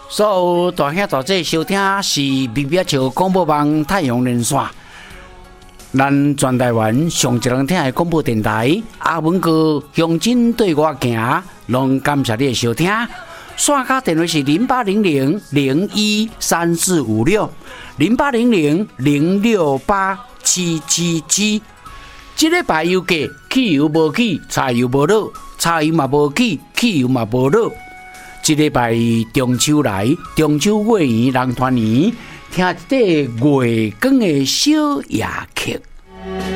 所有大兄大姐收听是微表桥广播网太阳连线，咱全台湾上一人听的广播电台。阿文哥向前对我行，拢感谢你的收听。线卡电话是0800-013456，0800-068-777。这礼拜油价汽油无起，柴油无落，柴油嘛无起，汽油嘛无落。这礼拜中秋来，中秋月圆人团圆，听这月光的小夜曲。